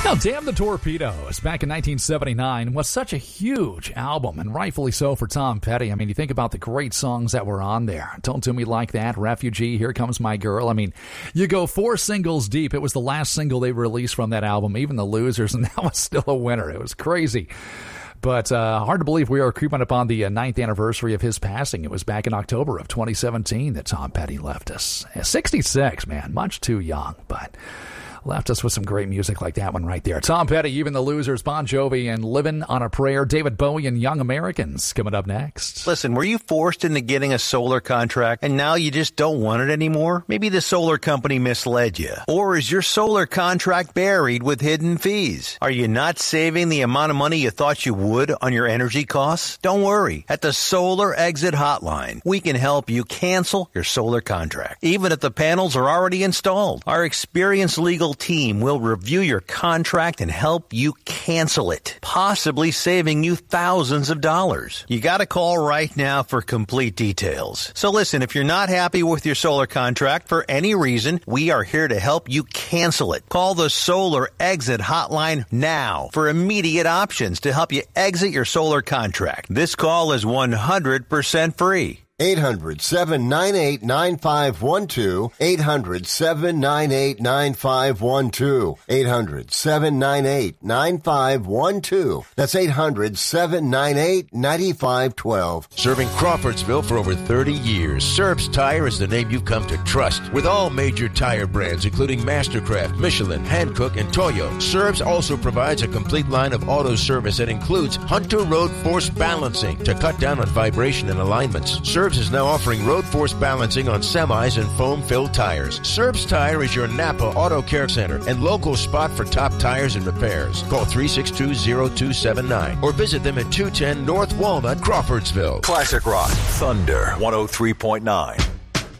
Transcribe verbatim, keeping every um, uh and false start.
Now, Damn the Torpedoes, back in nineteen seventy-nine, was such a huge album, and rightfully so for Tom Petty. I mean, you think about the great songs that were on there. Don't Do Me Like That, Refugee, Here Comes My Girl. I mean, you go four singles deep. It was the last single they released from that album, even the Losers, and that was still a winner. It was crazy. But uh, hard to believe we are creeping up on the uh, ninth anniversary of his passing. It was back in October of twenty seventeen that Tom Petty left us. sixty-six, man, much too young, but left us with some great music like that one right there. Tom Petty, Even the Losers, Bon Jovi, and Livin' on a Prayer. David Bowie and Young Americans coming up next. Listen, were you forced into getting a solar contract and now you just don't want it anymore? Maybe the solar company misled you. Or is your solar contract buried with hidden fees? Are you not saving the amount of money you thought you would on your energy costs? Don't worry. At the Solar Exit Hotline, we can help you cancel your solar contract, even if the panels are already installed. Our experienced legal team will review your contract and help you cancel it, possibly saving you thousands of dollars. You got to call right now for complete details. So listen, if you're not happy with your solar contract for any reason, we are here to help you cancel it. Call the Solar Exit Hotline now for immediate options to help you exit your solar contract. This call is one hundred percent free. eight hundred, seven nine eight, nine five one two. eight hundred, seven nine eight, nine five one two. eight hundred, seven nine eight, nine five one two. That's eight hundred, seven nine eight, nine five one two. Serving Crawfordsville for over thirty years, Serb's Tire is the name you've come to trust. With all major tire brands, including Mastercraft, Michelin, Hankook, and Toyo, Serb's also provides a complete line of auto service that includes Hunter Road Force Balancing to cut down on vibration and alignments. Serb's is now offering road force balancing on semis and foam-filled tires. Serb's Tire is your Napa Auto Care Center and local spot for top tires and repairs. Call three six two, zero two seven nine or visit them at two ten North Walnut, Crawfordsville. Classic Rock, Thunder one oh three point nine.